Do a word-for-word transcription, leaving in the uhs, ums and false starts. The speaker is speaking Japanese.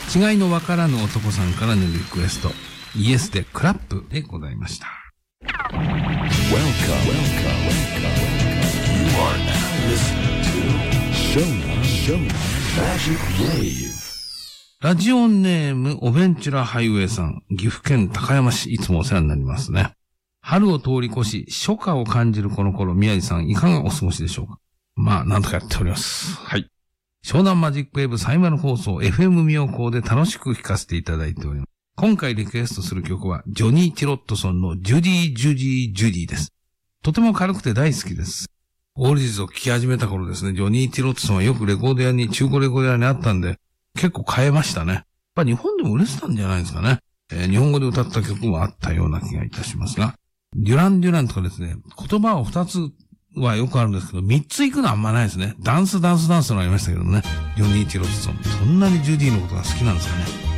違いのわからぬ男さんからのリクエスト、イエスでクラップでございました。 Welcome, welcome, welcome. You are now listening to Shonan Magic Wave。 ラジオネームオベンチュラハイウェイさん、岐阜県高山市、いつもお世話になりますね。春を通り越し、初夏を感じるこの頃、宮治さんいかがお過ごしでしょうか。まあ、なんとかやっております。はい。湘南マジックウェーブサイマル放送 エフエム 妙高で楽しく聴かせていただいております。今回リクエストする曲は、ジョニー・ティロットソンのジュディ・ジュディ・ジュディです。とても軽くて大好きです。オールディーズを聴き始めた頃ですね、ジョニー・ティロットソンはよくレコード屋に、中古レコード屋にあったんで、結構買えましたね。やっぱ日本でも売れてたんじゃないですかね。えー、日本語で歌った曲もあったような気がいたしますが、デュラン・デュランとかですね、言葉を二つはよくあるんですけど、三つ行くのはあんまないですね。ダンスダンスダンスのありましたけどね。ジョニー・ティロットソン。そんなにジュディのことが好きなんですかね。